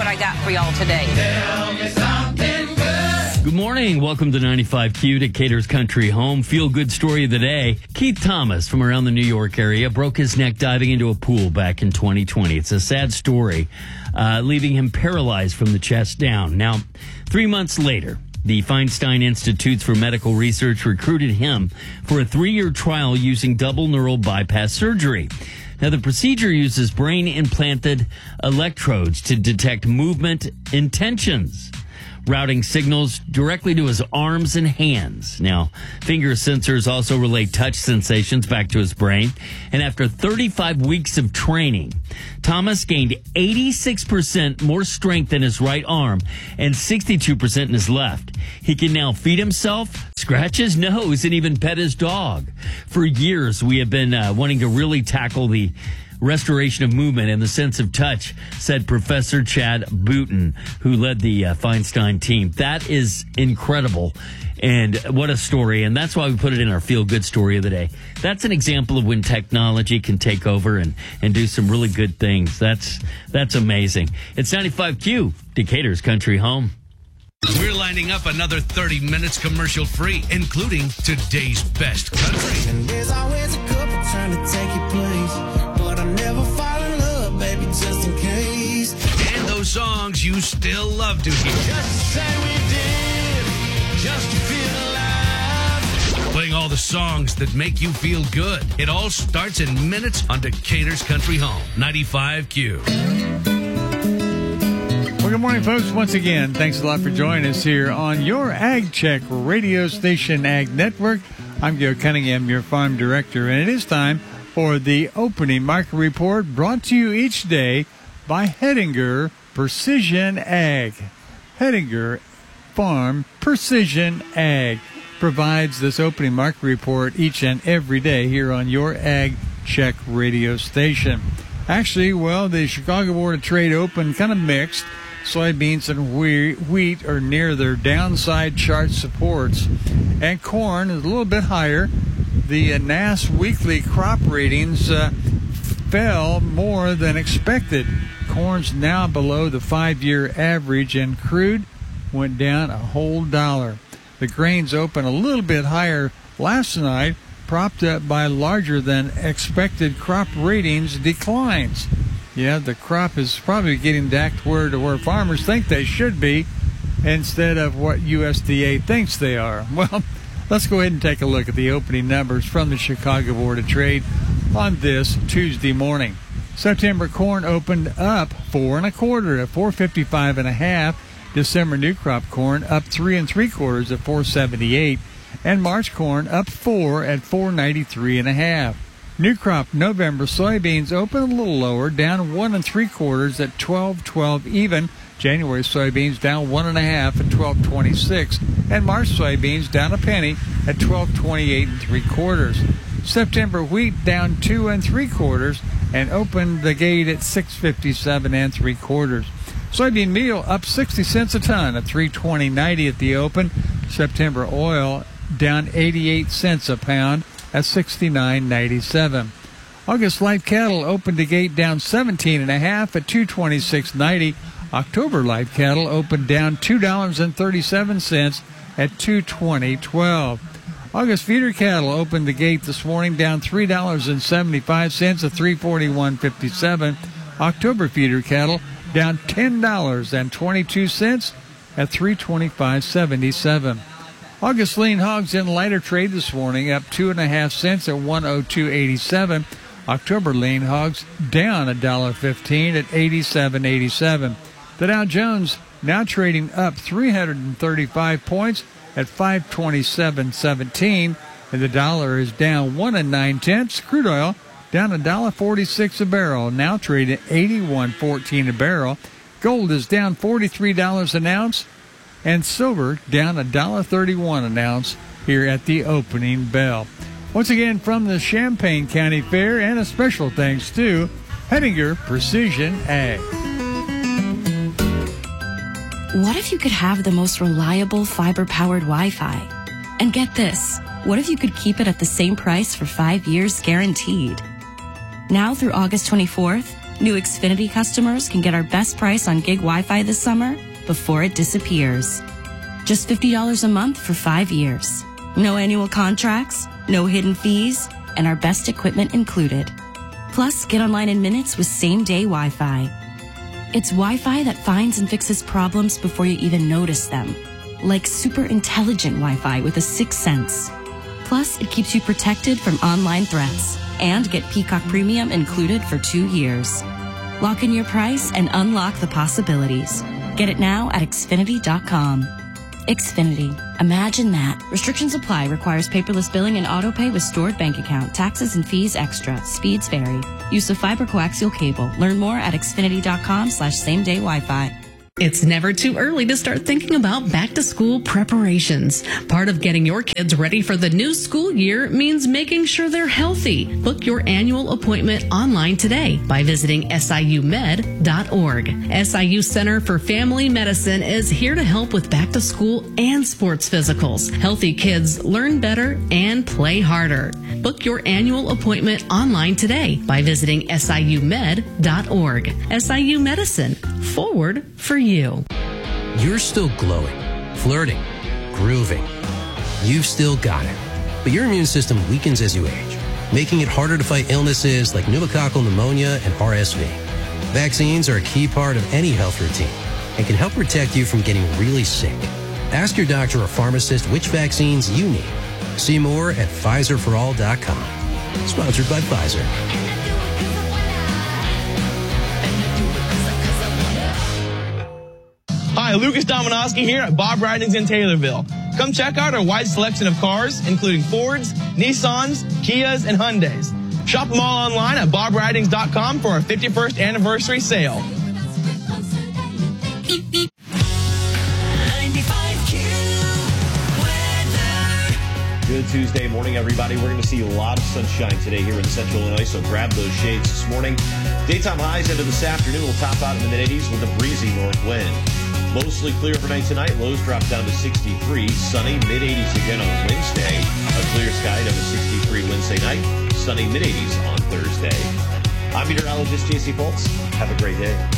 I got for y'all today. Tell me something good. Good morning. Welcome to 95Q, Decatur's Country Home. Feel good story of the day. Keith Thomas from around the New York area broke his neck diving into a pool back in 2020. It's a sad story, leaving him paralyzed from the chest down. Now, 3 months later, the Feinstein Institutes for Medical Research recruited him for a 3-year trial using double neural bypass surgery. Now, the procedure uses brain-implanted electrodes to detect movement intentions, routing signals directly to his arms and hands. Now, finger sensors also relay touch sensations back to his brain. And after 35 weeks of training, Thomas gained 86% more strength in his right arm and 62% in his left. He can now feed himself, scratch his nose, and even pet his dog. For years, we have been wanting to really tackle the restoration of movement and the sense of touch, said Professor Chad Booten, who led the Feinstein team. That is incredible. And what a story. And that's why we put it in our feel-good story of the day. That's an example of when technology can take over and do some really good things. That's amazing. It's 95Q, Decatur's Country Home. We're lining up another 30 minutes commercial-free, including today's best country. And there's always a couple trying to take your place. But I never fall in love, baby, just in case. And those songs you still love to hear. Just to say we did, just to feel alive. Playing all the songs that make you feel good. It all starts in minutes on Decatur's Country Home, 95Q. Well, good morning, folks. Once again, thanks a lot for joining us here on your Ag Check radio station, Ag Network. I'm Gil Cunningham, your farm director, and it is time for the opening market report brought to you each day by Hettinger Precision Ag. Hettinger Farm Precision Ag provides this opening market report each and every day here on your Ag Check radio station. Actually, well, the Chicago Board of Trade opened kind of mixed. Soybeans and wheat are near their downside chart supports, and corn is a little bit higher. The NASS weekly crop ratings fell more than expected. Corn's now below the 5-year average, and crude went down a whole $1. The grains opened a little bit higher last night, propped up by larger than expected crop ratings declines. Yeah, the crop is probably getting back to where farmers think they should be instead of what USDA thinks they are. Well, let's go ahead and take a look at the opening numbers from the Chicago Board of Trade on this Tuesday morning. September corn opened up 4 1/4 at 455.5. December new crop corn up 3 3/4 at 478, and March corn up 4 at 493.5. New crop November soybeans open a little lower, down 1 3/4 at 12.12 even. January soybeans down 1 1/2 at 12.26, and March soybeans down a penny at 12.28 3/4. September wheat down 2 3/4 and opened the gate at 6.57 3/4. Soybean meal up 60 cents a ton at 320.90 at the open. September oil down 88 cents a pound at 69.97. August live cattle opened the gate down 17.5 at 226.90. October live cattle opened down $2.37 at 220.12. August feeder cattle opened the gate this morning down $3.75 at 341.57. October feeder cattle down $10.22 at 325.77. August lean hogs in lighter trade this morning up 2.5 cents at 102.87. October lean hogs down $1.15 at 87.87. The Dow Jones now trading up 335 points at 527.17, and the dollar is down 1 9/10. Crude oil down $1.46 a barrel, now trading 81.14 a barrel. Gold is down $43 an ounce, and silver down $1.31 an ounce here at the opening bell. Once again, from the Champaign County Fair, and a special thanks to Hettinger Precision Ag. What if you could have the most reliable fiber-powered Wi-Fi? And get this, what if you could keep it at the same price for 5 years guaranteed? Now through August 24th, New Xfinity customers can get our best price on gig Wi-Fi this summer before it disappears. Just $50 a month for 5 years. No annual contracts, no hidden fees, and our best equipment included. Plus, get online in minutes with same-day Wi-Fi. It's Wi-Fi that finds and fixes problems before you even notice them. Like super intelligent Wi-Fi with a sixth sense. Plus, it keeps you protected from online threats. And get Peacock Premium included for 2 years. Lock in your price and unlock the possibilities. Get it now at Xfinity.com. Xfinity. Imagine that. Restrictions apply. Requires paperless billing and auto pay with stored bank account. Taxes and fees extra. Speeds vary. Use of fiber coaxial cable. Learn more at Xfinity.com/same-day Wi-Fi. It's never too early to start thinking about back-to-school preparations. Part of getting your kids ready for the new school year means making sure they're healthy. Book your annual appointment online today by visiting SIUmed.org. SIU Center for Family Medicine is here to help with back-to-school and sports physicals. Healthy kids learn better and play harder. Book your annual appointment online today by visiting SIUmed.org. SIU Medicine, forward for you. You're still glowing, flirting, grooving. You've still got it. But your immune system weakens as you age, making it harder to fight illnesses like pneumococcal pneumonia and RSV. Vaccines are a key part of any health routine and can help protect you from getting really sick. Ask your doctor or pharmacist which vaccines you need. See more at PfizerForAll.com. Sponsored by Pfizer. Hi, Lucas Dominowski here at Bob Ridings in Taylorville. Come check out our wide selection of cars, including Fords, Nissans, Kias, and Hyundais. Shop them all online at BobRidings.com for our 51st anniversary sale. Good Tuesday morning, everybody. We're going to see a lot of sunshine today here in central Illinois, so grab those shades this morning. Daytime highs into this afternoon will top out in the mid-80s with a breezy north wind. Mostly clear overnight tonight. Lows drop down to 63. Sunny, mid-80s again on Wednesday. A clear sky down to 63 Wednesday night. Sunny, mid-80s on Thursday. I'm meteorologist J.C. Fultz. Have a great day.